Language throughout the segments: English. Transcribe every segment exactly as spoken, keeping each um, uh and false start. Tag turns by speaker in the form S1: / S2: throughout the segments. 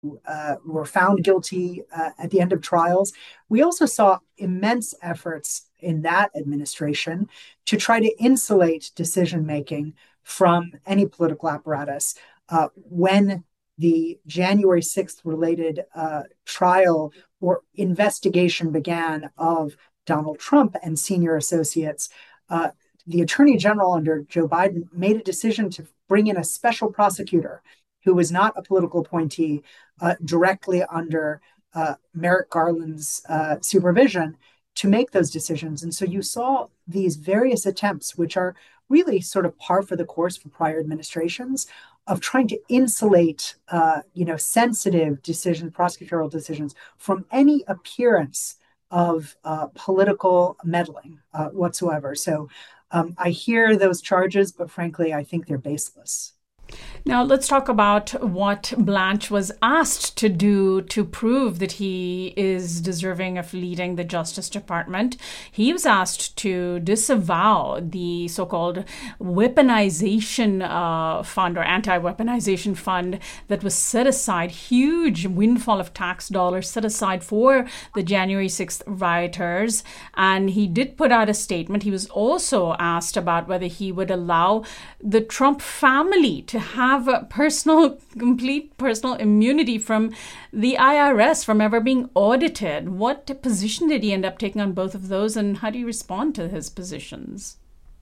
S1: uh, were found guilty uh, at the end of trials. We also saw immense efforts in that administration to try to insulate decision making from any political apparatus. Uh, when the January sixth related uh, trial or investigation began of Donald Trump and senior associates, uh, the attorney general under Joe Biden made a decision to bring in a special prosecutor who was not a political appointee uh, directly under uh, Merrick Garland's uh, supervision to make those decisions. And so you saw these various attempts, which are really sort of par for the course for prior administrations, of trying to insulate, uh, you know, sensitive decisions, prosecutorial decisions, from any appearance of uh, political meddling uh, whatsoever. So um, I hear those charges, but frankly, I think they're baseless.
S2: Now, let's talk about what Blanche was asked to do to prove that he is deserving of leading the Justice Department. He was asked to disavow the so-called weaponization uh, fund or anti-weaponization fund that was set aside, huge windfall of tax dollars set aside for the January sixth rioters. And he did put out a statement. He was also asked about whether he would allow the Trump family to have a personal, complete personal immunity from the I R S, from ever being audited. What position did he end up taking on both of those, and how do you respond to his positions?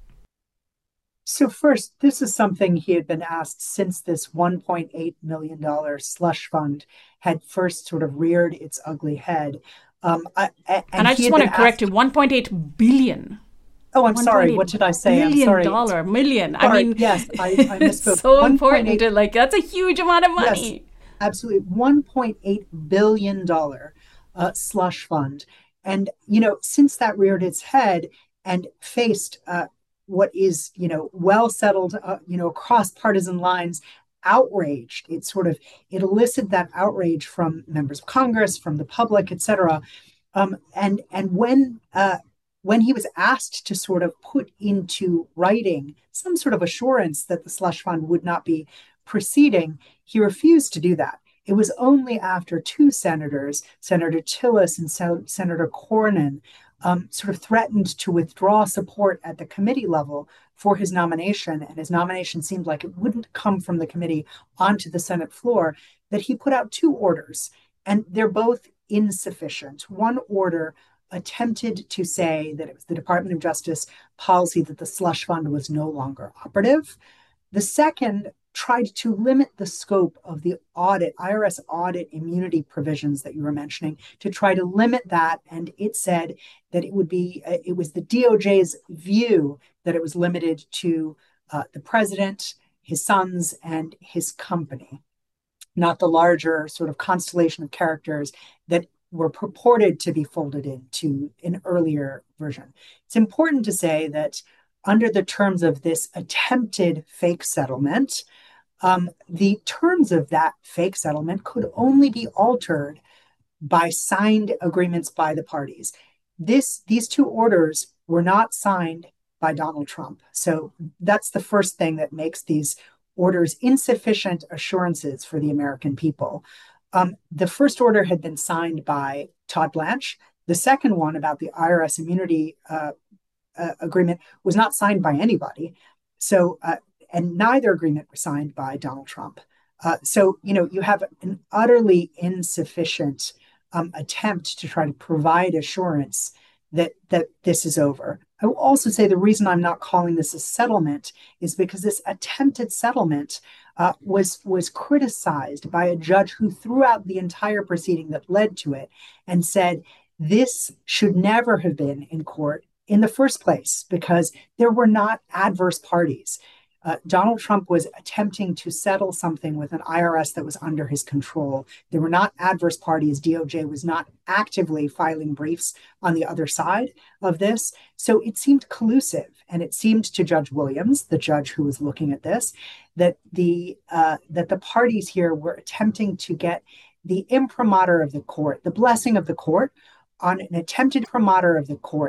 S1: So first, this is something he had been asked since this one point eight million dollars slush fund had first sort of reared its ugly head. Um, I, and,
S2: and I just want to correct
S1: asked,
S2: you, one point eight billion.
S1: Oh, I'm sorry. What did I say?
S2: Million
S1: I'm sorry.
S2: dollar, million.
S1: Sorry.
S2: I mean,
S1: yes, I, I misspoke.
S2: It's so important. To, like, that's a huge amount of money.
S1: Yes, absolutely. one point eight billion dollars uh, slush fund. And, you know, since that reared its head and faced uh, what is, you know, well settled, uh, you know, across partisan lines, outrage, it sort of, it elicited that outrage from members of Congress, from the public, et cetera. Um, and, and when, uh, when he was asked to sort of put into writing some sort of assurance that the slush fund would not be proceeding, he refused to do that. It was only after two senators, Senator Tillis and Sen- Senator Cornyn, um, sort of threatened to withdraw support at the committee level for his nomination, and his nomination seemed like it wouldn't come from the committee onto the Senate floor, that he put out two orders, and they're both insufficient. One order attempted to say that it was the Department of Justice policy that the slush fund was no longer operative. The second tried to limit the scope of the audit, I R S audit immunity provisions that you were mentioning, to try to limit that. And it said that it would be, uh, it was the D O J's view that it was limited to uh, the president, his sons, and his company, not the larger sort of constellation of characters that were purported to be folded into an earlier version. It's important to say that under the terms of this attempted fake settlement, um, the terms of that fake settlement could only be altered by signed agreements by the parties. This, these two orders were not signed by Donald Trump. So that's the first thing that makes these orders insufficient assurances for the American people. Um, the first order had been signed by Todd Blanche. The second one about the I R S immunity uh, uh, agreement was not signed by anybody. So, uh, and neither agreement was signed by Donald Trump. Uh, so, you know, you have an utterly insufficient um, attempt to try to provide assurance that that this is over. I will also say the reason I'm not calling this a settlement is because this attempted settlement uh, was was criticized by a judge who threw out the entire proceeding that led to it and said this should never have been in court in the first place because there were not adverse parties. Uh, Donald Trump was attempting to settle something with an I R S that was under his control. There were not adverse parties. D O J was not actively filing briefs on the other side of this. So it seemed collusive. And it seemed to Judge Williams, the judge who was looking at this, that the uh, that the parties here were attempting to get the imprimatur of the court, the blessing of the court, on an attempted imprimatur of the court